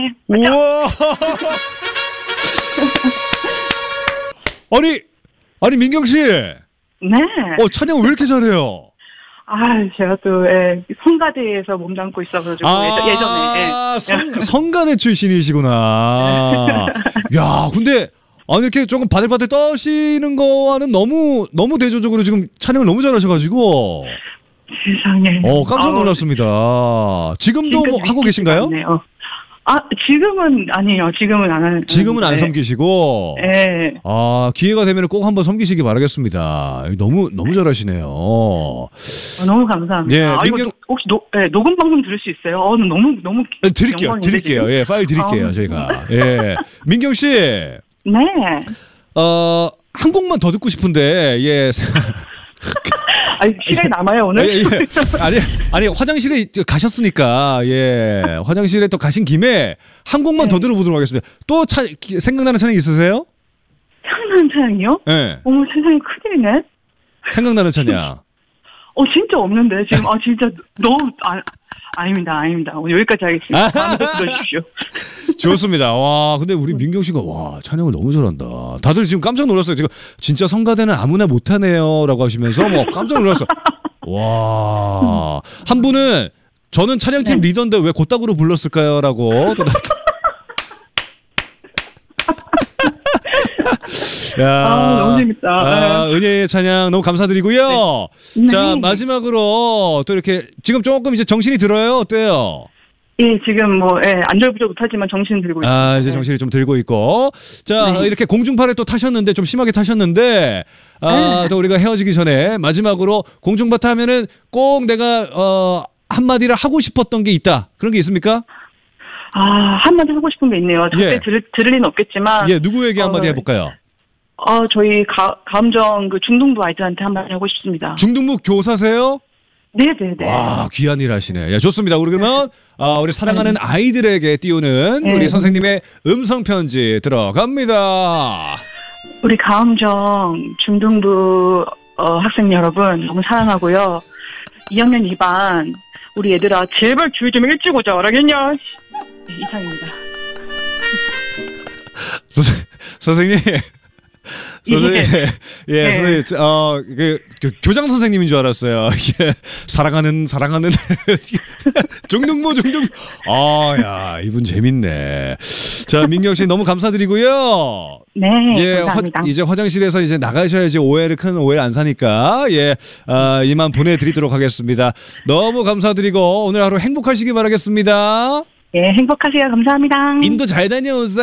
우와. 아니 민경 씨. 네. 찬양을 왜 이렇게 잘해요? 제가 또 성가대에서 몸담고 있어가지고 예전에. 성가대 출신이시구나. 야, 근데 이렇게 조금 바들바들 떠시는 거와는 너무 대조적으로 지금 찬양을 너무 잘하셔가지고. 세상에. 깜짝 놀랐습니다. 지금도 뭐 하고 계신가요? 지금은 아니에요. 지금은 안 하는. 지금은 안 섬기시고. 네. 기회가 되면 꼭 한번 섬기시기 바라겠습니다. 너무 잘하시네요. 너무 감사합니다. 예, 이거 혹시 녹음 방송 들을 수 있어요? 너무 드릴게요. 예, 파일 드릴게요. 저희가. 예. 민경 씨. 네. 한 곡만 더 듣고 싶은데. 예. 시간이 남아요, 오늘? 아니, 화장실에 가셨으니까, 화장실에 또 가신 김에 한 곡만 더 들어보도록 하겠습니다. 또 생각나는 찬양 있으세요? 생각나는 찬양이요? 네. 어머, 세상에 큰일이네. 생각나는 찬양. 진짜 없는데, 지금, 진짜 너무, 아닙니다. 오늘 여기까지 하겠습니다. 다음에 또 들어주십시오. 좋습니다. 와, 근데 우리 민경 씨가 찬양을 너무 잘한다. 다들 지금 깜짝 놀랐어요. 지금 진짜 성가대는 아무나 못하네요라고 하시면서 깜짝 놀랐어. 와, 한 분은 저는 찬양팀 리더인데 왜 그따구로 불렀을까요라고. 너무 재밌다. 은혜의 찬양 너무 감사드리고요. 네. 자, 마지막으로 또 이렇게 지금 조금 이제 정신이 들어요. 어때요? 예, 지금 안절부절 못하지만 정신은 들고 있습니다. 이제 정신이 좀 들고 있고. 자, 이렇게 공중파를 또 타셨는데, 좀 심하게 타셨는데, 또 우리가 헤어지기 전에 마지막으로 공중파 타면은 꼭 내가, 한마디를 하고 싶었던 게 있다. 그런 게 있습니까? 한마디 하고 싶은 게 있네요. 절대 들을 리는 없겠지만. 누구에게 한마디 해볼까요? 저희 감정 중등부 아이들한테 한마디 하고 싶습니다. 중등부 교사세요? 네네네. 와, 귀한 일 하시네. 좋습니다. 우리 그러면, 우리 사랑하는 아이들에게 띄우는 우리 선생님의 음성편지 들어갑니다. 우리 감정 중등부 학생 여러분, 너무 사랑하고요. 2학년 2반, 우리 얘들아, 제발 주의 좀 일찍 오자, 알겠냐? 이상입니다. 선생님. 선생님, 교장 선생님인 줄 알았어요. 사랑하는 중등부. 이분 재밌네. 자, 민경 씨 너무 감사드리고요. 네, 감사합니다. 이제 화장실에서 이제 나가셔야지 큰 오해를 안 사니까 이만 보내드리도록 하겠습니다. 너무 감사드리고 오늘 하루 행복하시기 바라겠습니다. 행복하세요. 감사합니다. 인도 잘 다녀오세요.